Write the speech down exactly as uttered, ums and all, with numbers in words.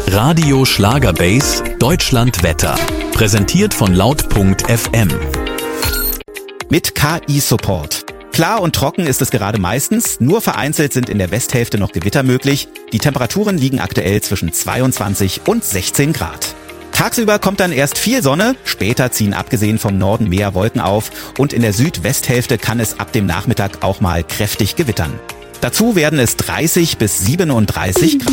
Radio Schlagerbase Deutschland Wetter. Präsentiert von laut Punkt F M. Mit K I-Support. Klar und trocken ist es gerade meistens, nur vereinzelt sind in der Westhälfte noch Gewitter möglich. Die Temperaturen liegen aktuell zwischen zweiundzwanzig und sechzehn Grad. Tagsüber kommt dann erst viel Sonne, später ziehen abgesehen vom Norden mehr Wolken auf und in der Südwesthälfte kann es ab dem Nachmittag auch mal kräftig gewittern. Dazu werden es dreißig bis siebenunddreißig Grad.